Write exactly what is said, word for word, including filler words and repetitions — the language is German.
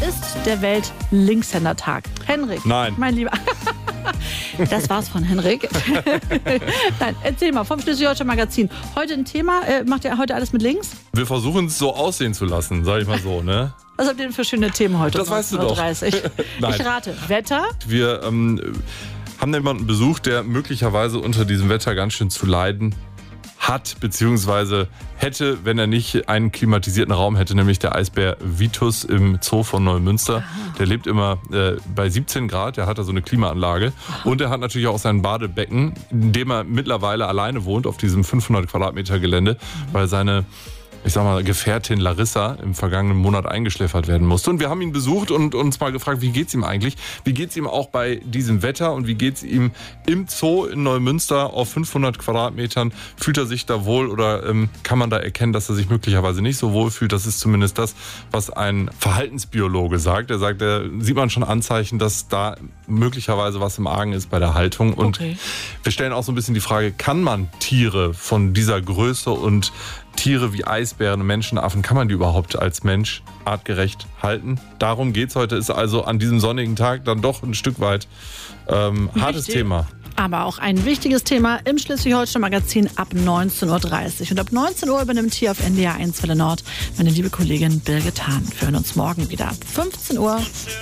ist der Welt-Linkshänder-Tag. Henrik. Nein. Mein Lieber. Das war's von Henrik. Nein, erzähl mal, vom Schleswig-Holstein Magazin. Heute ein Thema, äh, macht ihr heute alles mit links? Wir versuchen es so aussehen zu lassen, sag ich mal so, ne? Was habt ihr denn für schöne Themen heute? Das weißt du doch. Ich rate, Wetter. Wir ähm, haben jemanden besucht, der möglicherweise unter diesem Wetter ganz schön zu leiden hat, beziehungsweise hätte, wenn er nicht einen klimatisierten Raum hätte, nämlich der Eisbär Vitus im Zoo von Neumünster. Aha. Der lebt immer äh, bei siebzehn Grad, der hat da so eine Klimaanlage. Aha. Und er hat natürlich auch sein Badebecken, in dem er mittlerweile alleine wohnt, auf diesem fünfhundert Quadratmeter Gelände, mhm. weil seine, ich sag mal, Gefährtin Larissa im vergangenen Monat eingeschläfert werden musste. Und wir haben ihn besucht und uns mal gefragt, wie geht's ihm eigentlich? Wie geht's ihm auch bei diesem Wetter und wie geht's ihm im Zoo in Neumünster auf fünfhundert Quadratmetern? Fühlt er sich da wohl oder ähm, kann man da erkennen, dass er sich möglicherweise nicht so wohl fühlt? Das ist zumindest das, was ein Verhaltensbiologe sagt. Er sagt, da sieht man schon Anzeichen, dass da möglicherweise was im Argen ist bei der Haltung. Und okay. wir stellen auch so ein bisschen die Frage, kann man Tiere von dieser Größe und Tiere wie Eisbären und Menschenaffen, kann man die überhaupt als Mensch artgerecht halten? Darum geht's heute, ist also an diesem sonnigen Tag dann doch ein Stück weit ähm, hartes Thema. Aber auch ein wichtiges Thema im Schleswig-Holstein Magazin ab neunzehn Uhr dreißig. Und ab neunzehn Uhr übernimmt hier auf N D R eins Welle Nord meine liebe Kollegin Birgit Hahn. Wir hören uns morgen wieder ab fünfzehn Uhr.